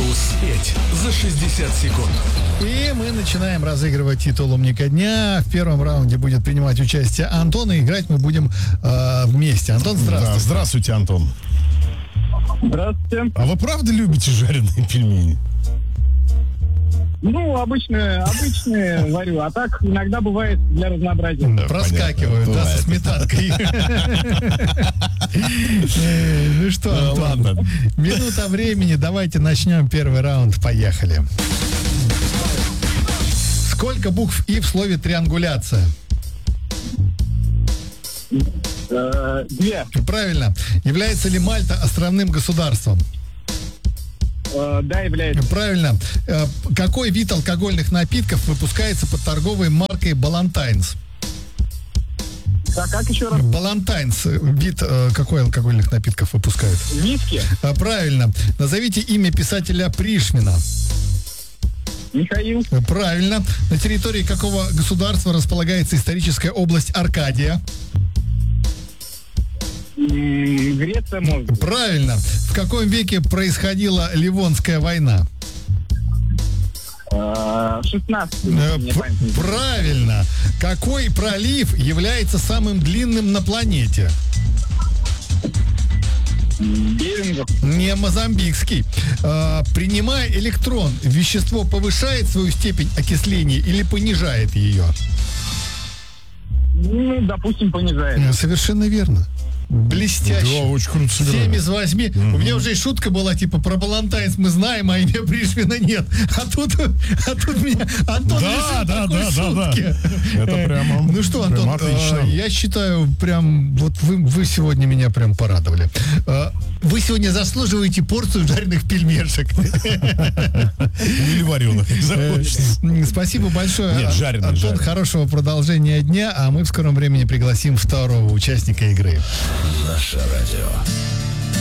Успеть за 60 секунд. И мы начинаем разыгрывать титул «Умника дня». В первом раунде будет принимать участие Антон, и играть мы будем вместе. Антон, здравствуйте. Да, здравствуйте, Антон. Здравствуйте. А вы правда любите жареные пельмени? Ну, обычные варю, а так иногда бывает для разнообразия. Да, проскакивают, понятно, да, со бывает. сметанкой. Ну что, Антон, ладно. минута времени, давайте начнем первый раунд, поехали. Сколько букв «и» в слове «триангуляция»? 2. Правильно. Является ли Мальта островным государством? Да, является. Правильно. Какой вид алкогольных напитков выпускается под торговой маркой «Балантайнс»? Как еще раз? «Балантайнс» вид какой алкогольных напитков выпускают? Виски. Правильно. Назовите имя писателя Пришвина. Михаил. Правильно. На территории какого государства располагается историческая область Аркадия? Греция, может быть. Правильно. В каком веке происходила Ливонская война? 16. Правильно. Какой пролив является самым длинным на планете? Берингов. Не Мозамбикский. Принимая электрон, вещество повышает свою степень окисления или понижает ее? Ну, допустим, понижает. Совершенно верно. Блестяще. Да, очень круто сыграли. 7 из 8. У меня уже и шутка была, типа, про Балантайнс мы знаем, а имя Пришвина нет. А тут меня Антон решил такой шутки. Это прямо. Ну что, Антон, отлично. я считаю, прям, вот вы сегодня меня прям порадовали. Вы сегодня заслуживаете порцию жареных пельмешек. Или вареных. Спасибо большое, Нет, жареных, Антон. жареных. Хорошего продолжения дня, а мы в скором времени пригласим второго участника игры. Наше радио.